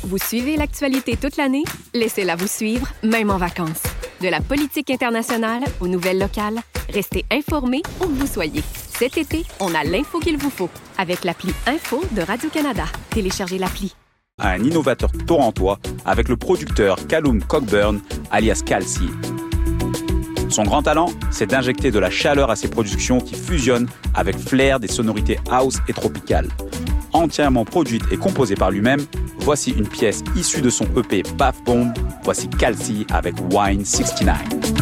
Vous suivez l'actualité toute l'année? Laissez-la vous suivre, même en vacances. De la politique internationale aux nouvelles locales, restez informés où que vous soyez. Cet été, on a l'info qu'il vous faut avec l'appli Info de Radio-Canada. Téléchargez l'appli. Un innovateur torontois avec le producteur Callum Cockburn, alias Calci. Son grand talent, c'est d'injecter de la chaleur à ses productions qui fusionnent avec flair des sonorités house et tropicales. Entièrement produite et composée par lui-même, voici une pièce issue de son EP Bath Bomb. Voici Calci avec Wine 69.